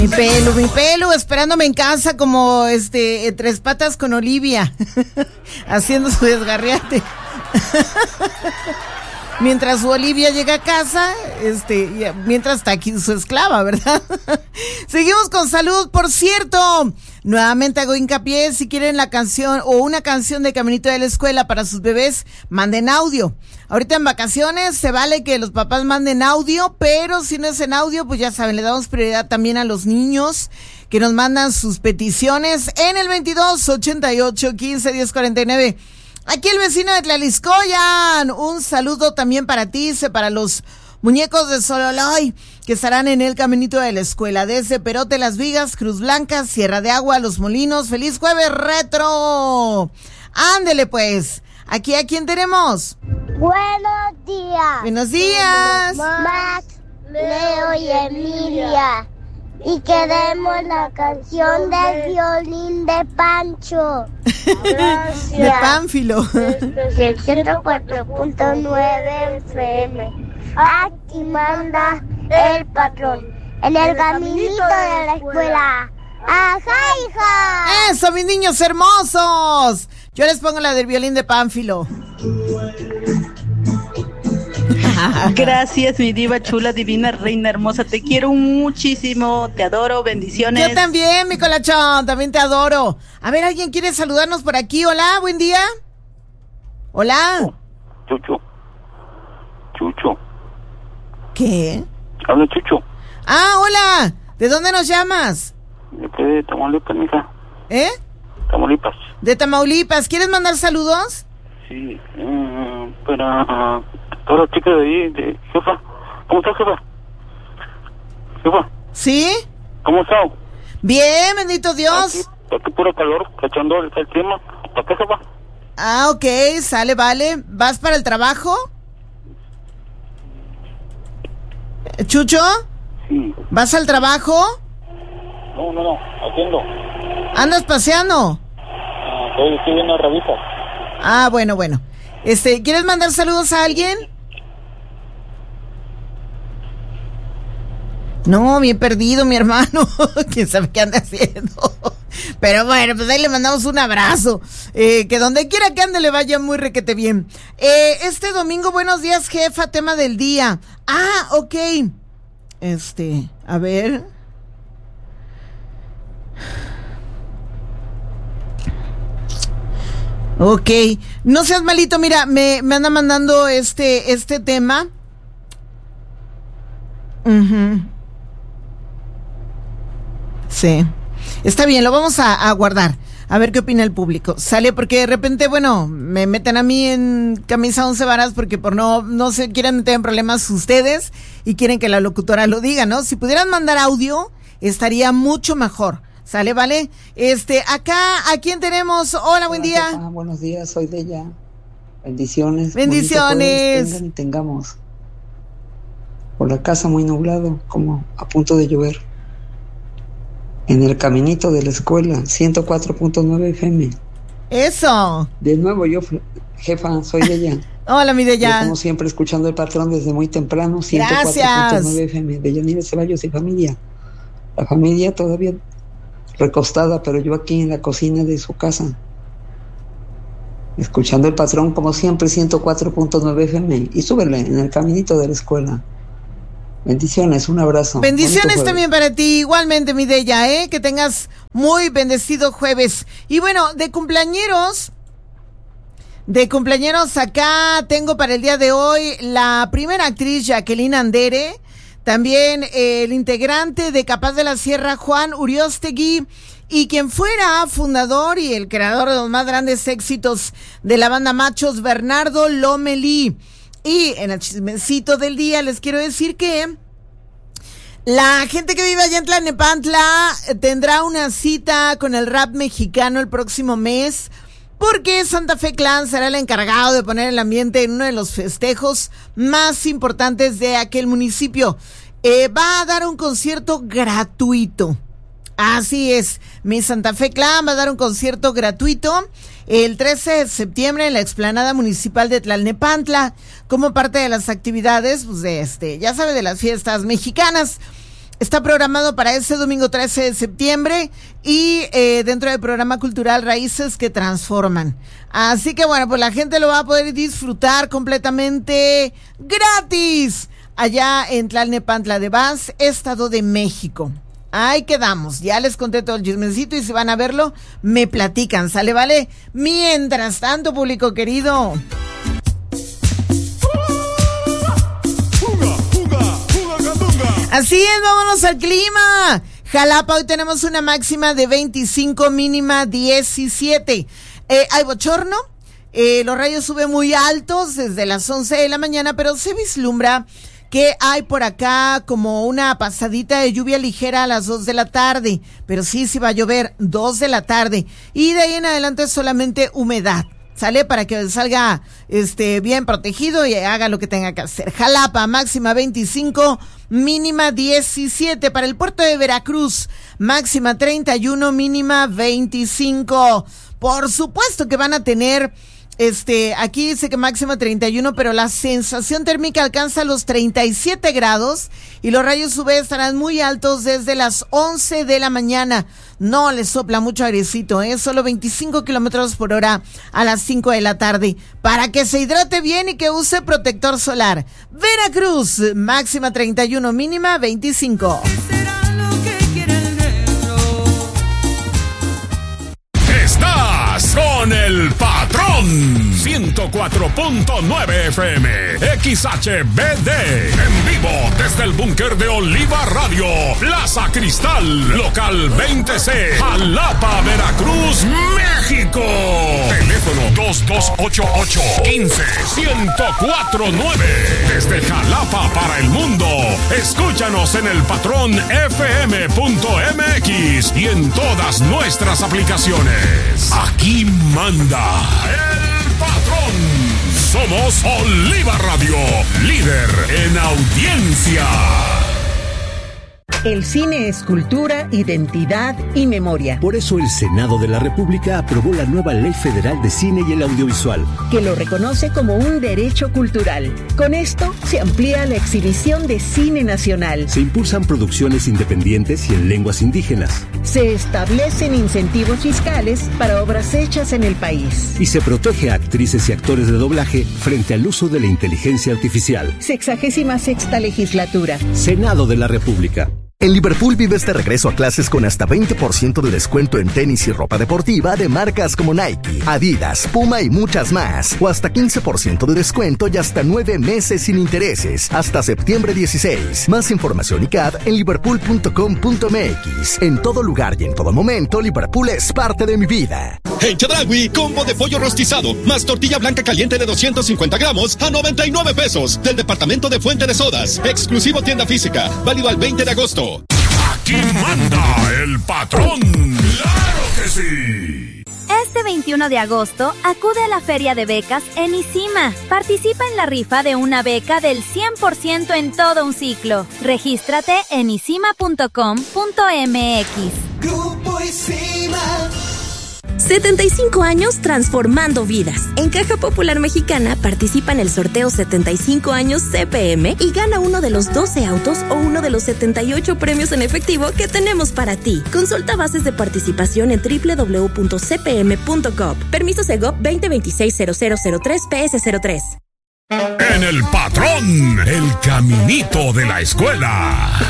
Mi pelo, esperándome en casa como Tres Patas con Olivia, haciendo su desgarriate. Mientras su Olivia llega a casa, mientras está aquí su esclava, ¿verdad? Seguimos con salud. Por cierto, nuevamente hago hincapié, si quieren la canción o una canción de Caminito de la Escuela para sus bebés, manden audio. Ahorita en vacaciones se vale que los papás manden audio, pero si no es en audio, pues ya saben, le damos prioridad también a los niños que nos mandan sus peticiones en el 22 88 15 10 49. Aquí el vecino de Tlaliscoyan, un saludo también para ti, para los muñecos de Sololoy, que estarán en el Caminito de la Escuela, desde Perote, Las Vigas, Cruz Blanca, Sierra de Agua, Los Molinos. ¡Feliz jueves retro! Ándele pues, aquí a quién tenemos. Buenos días. Buenos días. Max, Leo y Emilia. Y queremos la canción del violín de Pancho. Gracias. De Pánfilo. 104.9 FM. Aquí manda el patrón. En el caminito de la escuela. ¡Ajá, hija! ¡Eso, mis niños hermosos! Yo les pongo la del violín de Pánfilo. Gracias, mi diva chula, divina, reina hermosa. Te quiero muchísimo, te adoro, bendiciones. Yo también, mi colachón, también te adoro. A ver, ¿alguien quiere saludarnos por aquí? Hola, buen día. Hola. Chucho. ¿Qué? Habla Chucho. Ah, hola. ¿De dónde nos llamas? De Tamaulipas, mija. ¿Eh? Tamaulipas. De Tamaulipas. ¿Quieres mandar saludos? Sí, para todas las chicas de ahí, de jefa. ¿Cómo estás, jefa? Jefa. ¿Sí? ¿Cómo estás? Bien, bendito Dios. Aquí puro calor, cachando el clima. ¿Para qué, jefa? Ah, ok, sale, vale. ¿Vas para el trabajo? ¿Chucho? Sí. ¿Vas al trabajo? No, haciendo. ¿Andas paseando? Estoy viendo revistas. Ah, bueno. ¿Quieres mandar saludos a alguien? No, bien perdido, mi hermano. ¿Quién sabe qué anda haciendo? Pero bueno, pues ahí le mandamos un abrazo. Que donde quiera que ande le vaya muy requete bien. Este domingo, buenos días, jefa, tema del día. Ah, ok. A ver. Ok, no seas malito, mira, me anda mandando este tema. Sí, está bien, lo vamos a guardar, a ver qué opina el público. Sale, porque de repente, bueno, me meten a mí en camisa 11 varas porque por no se quieren meter en problemas ustedes y quieren que la locutora lo diga, ¿no? Si pudieran mandar audio, estaría mucho mejor. ¿Sale, vale? Acá, ¿a quién tenemos? Hola, buen día. Jefa, buenos días, soy Deya. Bendiciones. Bendiciones. Tengan y tengamos. Por la casa muy nublado, como a punto de llover. En el caminito de la escuela, 104.9 FM. Eso. De nuevo yo, jefa, soy Deya. Hola, mi Deya. Como siempre, escuchando el patrón desde muy temprano, 104.9 FM. Deyanira Ceballos y familia. La familia todavía recostada, pero yo aquí en la cocina de su casa, escuchando el patrón como siempre, 104.9 FM, y súbele en el caminito de la escuela. Bendiciones, un abrazo. Bendiciones también para ti, igualmente, mi Deya, que tengas muy bendecido jueves. Y bueno, de cumpleañeros acá tengo para el día de hoy la primera actriz Jacqueline Andere. También el integrante de Capaz de la Sierra, Juan Uriostegui, y quien fuera fundador y el creador de los más grandes éxitos de la banda Machos, Bernardo Lomelí. Y en el chismecito del día les quiero decir que la gente que vive allá en Tlalnepantla tendrá una cita con el rap mexicano el próximo mes, porque Santa Fe Clan será el encargado de poner el ambiente en uno de los festejos más importantes de aquel municipio. Va a dar un concierto gratuito. Así es, mi Santa Fe Clan va a dar un concierto gratuito el 13 de septiembre en la explanada municipal de Tlalnepantla, como parte de las actividades, pues ya sabe, de las fiestas mexicanas. Está programado para este domingo 13 de septiembre y dentro del programa cultural Raíces que Transforman. Así que bueno, pues la gente lo va a poder disfrutar completamente gratis allá en Tlalnepantla de Vaz, Estado de México. Ahí quedamos, ya les conté todo el chismecito y si van a verlo, me platican, ¿sale? ¿Vale? Mientras tanto, público querido. Así es, vámonos al clima. Jalapa, hoy tenemos una máxima de 25, mínima 17. Hay bochorno, los rayos suben muy altos desde las 11 de la mañana, pero se vislumbra que hay por acá como una pasadita de lluvia ligera a las 2 de la tarde, pero sí va a llover 2 de la tarde y de ahí en adelante solamente humedad. ¿Sale? Para que salga bien protegido y haga lo que tenga que hacer. Jalapa, máxima 25, mínima 17. Para el puerto de Veracruz, máxima 31, mínima 25. Por supuesto que van a tener, aquí dice que máxima 31, pero la sensación térmica alcanza los 37 grados y los rayos UV estarán muy altos desde las 11 de la mañana. No les sopla mucho airecito, solo 25 kilómetros por hora a las 5 de la tarde. Para que se hidrate bien y que use protector solar. Veracruz, máxima 31, mínima 25. Estás con el patrón. 104.9 FM XHBD en vivo desde el búnker de Oliva Radio, Plaza Cristal, local 20C, Jalapa, Veracruz, México. Teléfono 2288-15-1049. Desde Jalapa para el mundo. Escúchanos en el patrón FM.mx y en todas nuestras aplicaciones. Aquí manda el patrón. Somos Oliva Radio, líder en audiencia. El cine es cultura, identidad y memoria. Por eso el Senado de la República aprobó la nueva Ley Federal de Cine y el Audiovisual, que lo reconoce como un derecho cultural. Con esto se amplía la exhibición de cine nacional. Se impulsan producciones independientes y en lenguas indígenas. Se establecen incentivos fiscales para obras hechas en el país. Y se protege a actrices y actores de doblaje frente al uso de la inteligencia artificial. 66ª legislatura. Senado de la República. En Liverpool vives de regreso a clases con hasta 20% de descuento en tenis y ropa deportiva de marcas como Nike, Adidas, Puma y muchas más. O hasta 15% de descuento y hasta 9 meses sin intereses, hasta septiembre 16. Más información y CAD en liverpool.com.mx. En todo lugar y en todo momento, Liverpool es parte de mi vida. En Chedraui, combo de pollo rostizado, más tortilla blanca caliente de 250 gramos a 99 pesos. Del departamento de Fuente de Sodas. Exclusivo tienda física. Válido al 20 de agosto. Aquí manda el patrón. ¡Claro que sí! Este 21 de agosto, acude a la Feria de Becas en ICIMA. Participa en la rifa de una beca del 100% en todo un ciclo. Regístrate en icima.com.mx. Grupo ICIMA. 75 años transformando vidas. En Caja Popular Mexicana participa en el sorteo 75 años CPM y gana uno de los 12 autos o uno de los 78 premios en efectivo que tenemos para ti. Consulta bases de participación en www.cpm.gov. Permiso Segov 2026-0003 PS03. En el patrón, el caminito de la escuela.